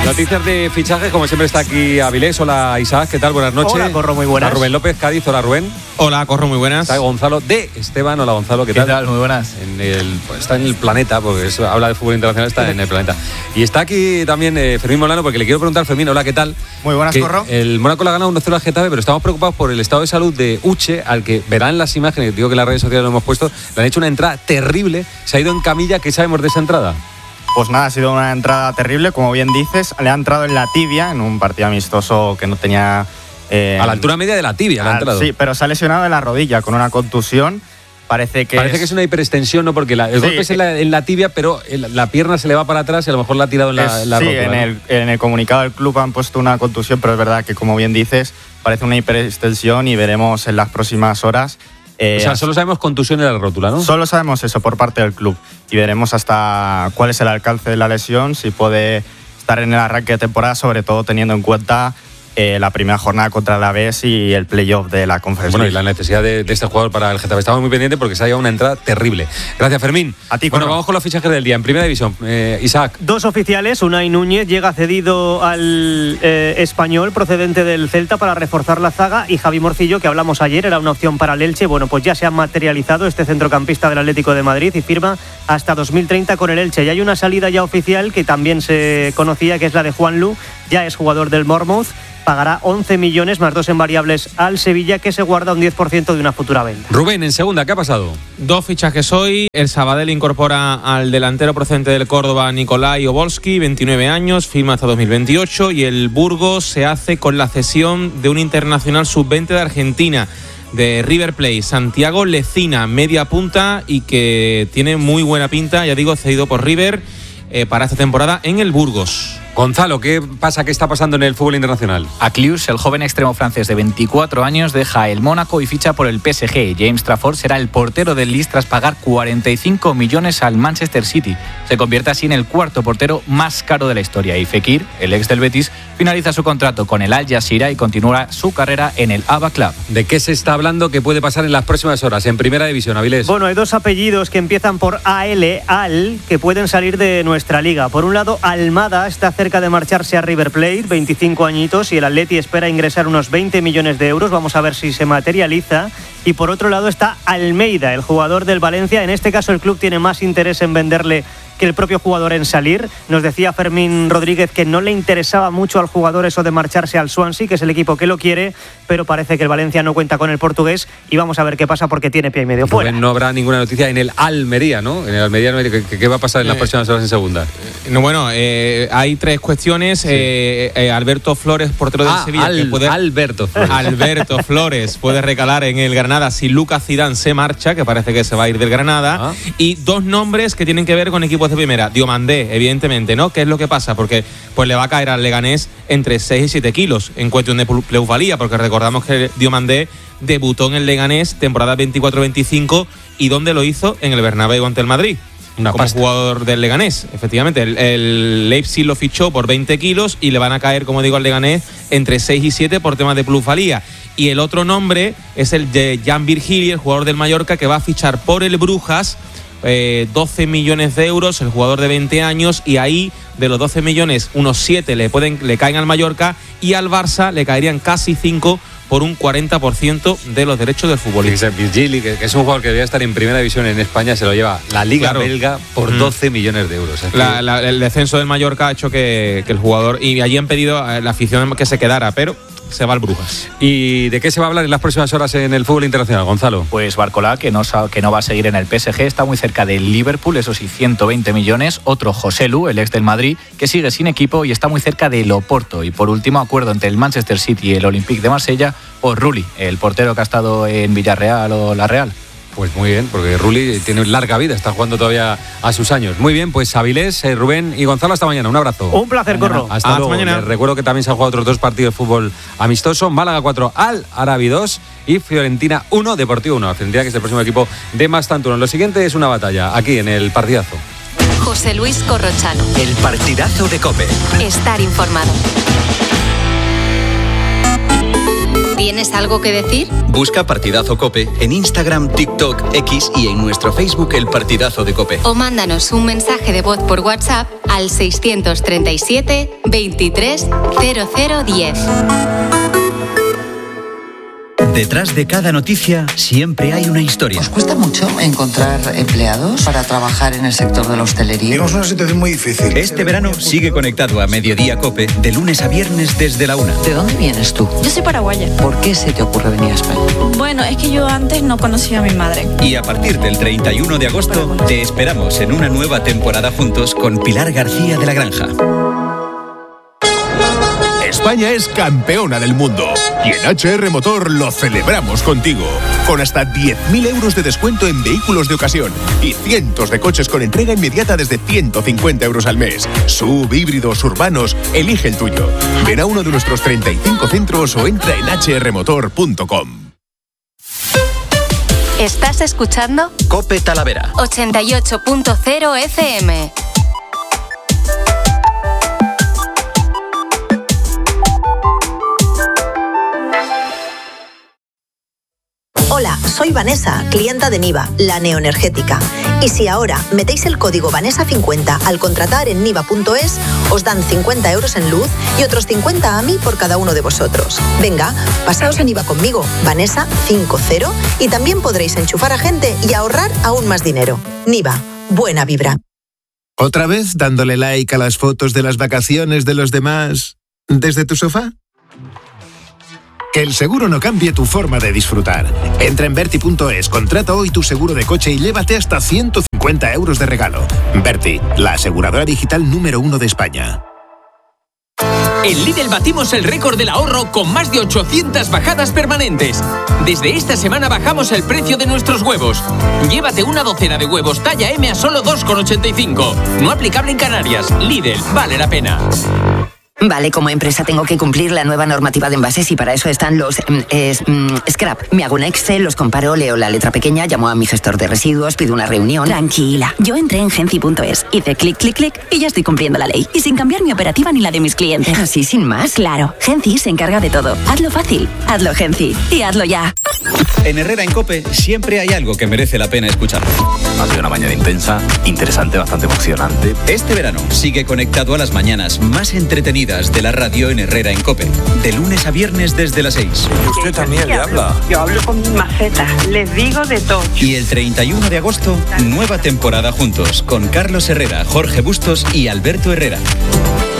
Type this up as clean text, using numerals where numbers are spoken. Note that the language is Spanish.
Noticias de fichajes, como siempre está aquí Avilés. Hola Isaac, ¿qué tal? Buenas noches. Hola Corro, muy buenas. Hola Rubén López, Cádiz. Hola Rubén. Hola Corro, muy buenas. Está Gonzalo de Esteban. Hola Gonzalo, ¿qué tal? ¿Qué tal? Muy buenas. Está en el planeta, porque habla de fútbol internacional, está en el planeta. Y está aquí también Fermín Molano, porque le quiero preguntar, Fermín, hola, ¿qué tal? Muy buenas, Corro. El Mónaco le ha ganado 1-0 al Getafe, pero estamos preocupados por el estado de salud de Uche, al que verán las imágenes, digo que en las redes sociales lo hemos puesto, le han hecho una entrada terrible, se ha ido en camilla. ¿Qué sabemos de esa entrada? Pues nada, ha sido una entrada terrible, como bien dices. Le ha entrado en la tibia, en un partido amistoso que no tenía... A la altura media de la tibia le ha entrado. Sí, pero se ha lesionado en la rodilla con una contusión. Parece que es una hiperextensión, ¿no? Porque el golpe es en la tibia, pero la pierna se le va para atrás y a lo mejor la ha tirado en la sí, rótula, en el comunicado del club han puesto una contusión, pero es verdad que, como bien dices, parece una hiperextensión y veremos en las próximas horas. O sea, solo sabemos contusión en la rótula, ¿no? Solo sabemos eso por parte del club y veremos hasta cuál es el alcance de la lesión, si puede estar en el arranque de temporada, sobre todo teniendo en cuenta la primera jornada contra el Alavés y el playoff de la Conference League. Y la necesidad de este jugador para el Getafe. Estamos muy pendientes porque se ha llevado una entrada terrible. Gracias, Fermín. A ti, bueno, vamos con los fichajes del día. En Primera División, Isaac. Dos oficiales. Unai Núñez llega cedido al Español procedente del Celta para reforzar la zaga, y Javi Morcillo, que hablamos ayer, era una opción para el Elche. Bueno, pues ya se ha materializado este centrocampista del Atlético de Madrid y firma hasta 2030 con el Elche. Y hay una salida ya oficial que también se conocía, que es la de Juanlu. Ya es jugador del Bournemouth. Pagará 11 millones más 2 en variables al Sevilla, que se guarda un 10% de una futura venta. Rubén, en segunda, ¿qué ha pasado? Dos fichajes hoy. El Sabadell incorpora al delantero procedente del Córdoba, Nikolai Obolski, 29 años, firma hasta 2028. Y el Burgos se hace con la cesión de un internacional sub-20 de Argentina, de River Plate, Santiago Lecina, media punta, y que tiene muy buena pinta, ya digo, cedido por River para esta temporada en el Burgos. Gonzalo, ¿qué pasa? ¿Qué está pasando en el fútbol internacional? Aklius, el joven extremo francés de 24 años, deja el Mónaco y ficha por el PSG. James Trafford será el portero del Lille tras pagar 45 millones al Manchester City. Se convierte así en el cuarto portero más caro de la historia. Y Fekir, el ex del Betis, finaliza su contrato con el Al Jazeera y continúa su carrera en el Aba Club. ¿De qué se está hablando que puede pasar en las próximas horas en Primera División, Avilés? Bueno, hay dos apellidos que empiezan por Al, que pueden salir de nuestra liga. Por un lado, Almada está cerca de marcharse a River Plate, 25 añitos, y el Atleti espera ingresar unos 20 millones de euros. Vamos a ver si se materializa. Y por otro lado está Almeida, el jugador del Valencia. En este caso el club tiene más interés en venderle que el propio jugador en salir. Nos decía Fermín Rodríguez que no le interesaba mucho al jugador eso de marcharse al Swansea, que es el equipo que lo quiere, pero parece que el Valencia no cuenta con el portugués y vamos a ver qué pasa porque tiene pie y medio fuera. No habrá ninguna noticia en el Almería, ¿no? En el Almería no hay, ¿qué va a pasar en las próximas horas en segunda? No, bueno, hay tres cuestiones. Sí. Alberto Flores, portero del Sevilla. Alberto Flores puede recalar en el Granada si Lucas Zidane se marcha, que parece que se va a ir del Granada. Y dos nombres que tienen que ver con equipos de primera. Diomandé, evidentemente, ¿no? ¿Qué es lo que pasa? Porque pues le va a caer al Leganés entre 6 y 7 kilos en cuestión de plusvalía, porque recordamos que Diomandé debutó en el Leganés temporada 24-25 y ¿dónde lo hizo? En el Bernabéu ante el Madrid. Como jugador del Leganés, efectivamente. El Leipzig lo fichó por 20 kilos y le van a caer, como digo, al Leganés entre 6 y 7 por temas de plusvalía. Y el otro nombre es el de Jan Virgili, el jugador del Mallorca, que va a fichar por el Brujas 12 millones de euros, el jugador de 20 años, y ahí de los 12 millones, unos 7 le caen al Mallorca y al Barça le caerían casi 5 por un 40% de los derechos del futbolista. Virgili, que es un jugador que debía estar en Primera División en España, se lo lleva la Liga belga por 12 millones de euros. El descenso del Mallorca ha hecho que el jugador, y allí han pedido a la afición que se quedara, pero se va al Brujas. ¿Y de qué se va a hablar en las próximas horas en el fútbol internacional, Gonzalo? Pues Barcolá, que no va a seguir en el PSG, está muy cerca del Liverpool, eso sí, 120 millones. Otro, Joselu, el ex del Madrid, que sigue sin equipo y está muy cerca del Oporto. Y por último, acuerdo entre el Manchester City y el Olympique de Marsella por Rulli, el portero que ha estado en Villarreal o La Real. Pues muy bien, porque Rulli tiene larga vida, está jugando todavía a sus años. Muy bien, pues Avilés, Rubén y Gonzalo, hasta mañana. Un abrazo. Un placer, Corro. Hasta luego. Mañana. Les recuerdo que también se han jugado otros dos partidos de fútbol amistoso. Málaga 4, Al Arabi 2 y Fiorentina 1, Deportivo 1. Fiorentina, que es el próximo equipo de Mastantuono. Lo siguiente es una batalla, aquí en el Partidazo. José Luis Corrochano. El Partidazo de COPE. Estar informado. ¿Tienes algo que decir? Busca Partidazo COPE en Instagram, TikTok, X y en nuestro Facebook El Partidazo de COPE. O mándanos un mensaje de voz por WhatsApp al 637 23 0010. Detrás de cada noticia siempre hay una historia. ¿Os cuesta mucho encontrar empleados para trabajar en el sector de la hostelería? Tenemos una situación muy difícil. Este verano sigue conectado a Mediodía COPE de lunes a viernes desde la 1. ¿De dónde vienes tú? Yo soy paraguaya. ¿Por qué se te ocurre venir a España? Bueno, es que yo antes no conocía a mi madre. Y a partir del 31 de agosto te esperamos en una nueva temporada juntos con Pilar García de la Granja. España es campeona del mundo y en HR Motor lo celebramos contigo. Con hasta 10.000 euros de descuento en vehículos de ocasión y cientos de coches con entrega inmediata desde 150 euros al mes. SUV, híbridos, urbanos, elige el tuyo. Ven a uno de nuestros 35 centros o entra en hrmotor.com. ¿Estás escuchando? COPE Talavera 88.0 FM. Hola, soy Vanessa, clienta de Niva, la neoenergética. Y si ahora metéis el código Vanessa50 al contratar en niva.es, os dan 50 euros en luz y otros 50 a mí por cada uno de vosotros. Venga, pasaos a Niva conmigo, Vanessa50, y también podréis enchufar a gente y ahorrar aún más dinero. Niva, buena vibra. ¿Otra vez dándole like a las fotos de las vacaciones de los demás desde tu sofá? Que el seguro no cambie tu forma de disfrutar. Entra en Berti.es, contrata hoy tu seguro de coche y llévate hasta 150 euros de regalo. Berti, la aseguradora digital número 1 de España. En Lidl batimos el récord del ahorro con más de 800 bajadas permanentes. Desde esta semana bajamos el precio de nuestros huevos. Llévate una docena de huevos talla M a solo 2,85. No aplicable en Canarias. Lidl, vale la pena. Vale, como empresa tengo que cumplir la nueva normativa de envases y para eso están los scrap. Me hago un Excel, los comparo, leo la letra pequeña, llamo a mi gestor de residuos, pido una reunión. Tranquila, yo entré en Genci.es, hice clic, clic, clic y ya estoy cumpliendo la ley. Y sin cambiar mi operativa ni la de mis clientes. ¿Así sin más? Claro, Genci se encarga de todo. Hazlo fácil, hazlo Genci y hazlo ya. En Herrera en COPE siempre hay algo que merece la pena escuchar. Ha sido una mañana intensa, interesante, bastante emocionante. Este verano sigue conectado a las mañanas más entretenidas de la radio en Herrera en COPE. De lunes a viernes desde las 6. Y usted también le habla. Yo hablo con mis macetas, les digo de todo. Y el 31 de agosto, nueva temporada juntos con Carlos Herrera, Jorge Bustos y Alberto Herrera.